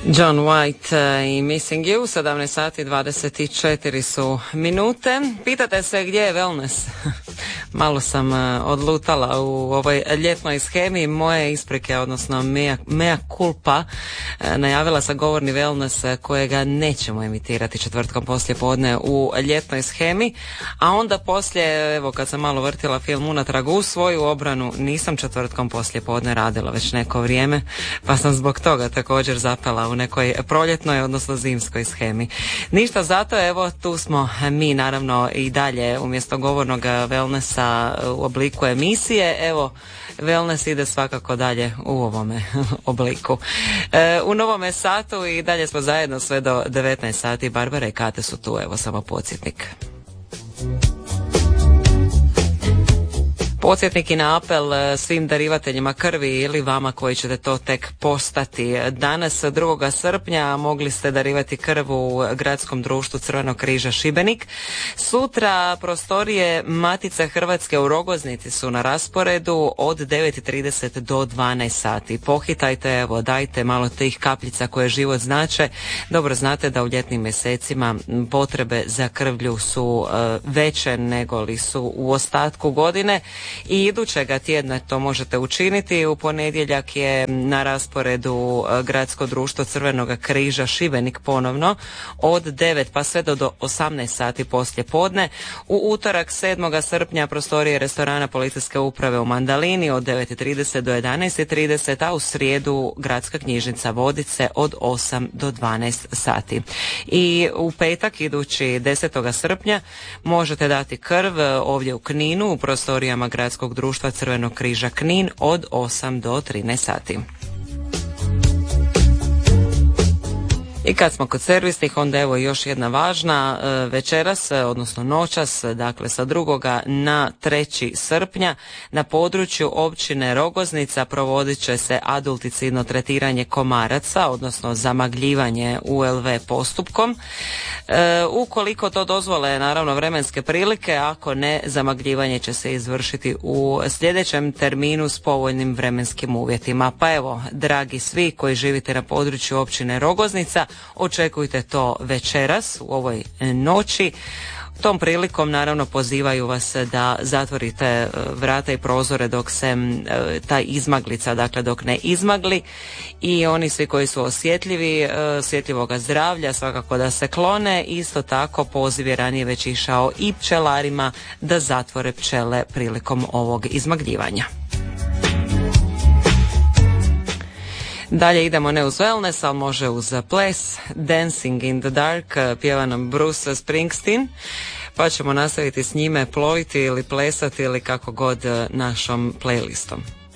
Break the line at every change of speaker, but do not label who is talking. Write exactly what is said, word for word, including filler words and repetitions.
John White i Missing You, sedamnaest sati dvadeset četiri su minute. Pitate se gdje je wellness? Malo sam odlutala u ovoj ljetnoj shemi. Moje isprike, odnosno mea, mea culpa, najavila sam govorni wellness kojega nećemo emitirati četvrtkom poslije podne u ljetnoj shemi, a onda poslije, evo kad sam malo vrtila film unatrag u svoju obranu, nisam četvrtkom poslije podne radila već neko vrijeme, pa sam zbog toga također zapela u nekoj proljetnoj, odnosno zimskoj shemi. Ništa zato, evo tu smo mi naravno i dalje umjesto govornog wellnessa u obliku emisije. Evo, wellness ide svakako dalje u ovome obliku. E, u novome satu i dalje smo zajedno sve do devetnaest sati. Barbara i Kate su tu, evo samo podsjetnik. Podsjetnik i na apel svim darivateljima krvi ili vama koji ćete to tek postati. Danas, drugog srpnja, mogli ste darivati krv u Gradskom društvu Crvenog križa Šibenik. Sutra prostorije Matice Hrvatske u Rogoznici su na rasporedu od devet i trideset do dvanaest sati. Pohitajte, evo, dajte malo tih kapljica koje život znače. Dobro znate da u ljetnim mjesecima potrebe za krvlju su uh, veće nego li su u ostatku godine. I idućega tjedna to možete učiniti. U ponedjeljak je na rasporedu Gradsko društvo Crvenog križa Šibenik ponovno od devet pa sve do, do osamnaest sati poslije podne. U utorak sedmog srpnja prostorije restorana Policijske uprave u Mandalini od devet i trideset do jedanaest i trideset, a u srijedu Gradska knjižnica Vodice od osam do dvanaest sati. I u petak idući desetog srpnja možete dati krv ovdje u Kninu u prostorijama Gradskog društva Crvenog križa Knin od osam do trinaest sati. I kad smo kod servisnih, onda evo još jedna važna večeras, odnosno noćas, dakle sa drugoga na treći srpnja na području općine Rogoznica provodit će se adulticidno tretiranje komaraca, odnosno zamagljivanje U L V postupkom. E, ukoliko to dozvole naravno vremenske prilike, ako ne, zamagljivanje će se izvršiti u sljedećem terminu s povoljnim vremenskim uvjetima. Pa evo, dragi svi koji živite na području općine Rogoznica, očekujte to večeras u ovoj noći. Tom prilikom naravno pozivaju vas da zatvorite vrata i prozore dok se ta izmaglica, dakle dok ne izmagli, i oni svi koji su osjetljivi, osjetljivoga zdravlja, svakako da se klone. Isto tako poziv je ranije već išao i pčelarima da zatvore pčele prilikom ovog izmagljivanja. Dalje idemo ne uz wellness, ali može uz ples. Dancing in the Dark pjeva nam Bruce Springsteen, pa ćemo nastaviti s njime ploviti ili plesati ili kako god našom playlistom.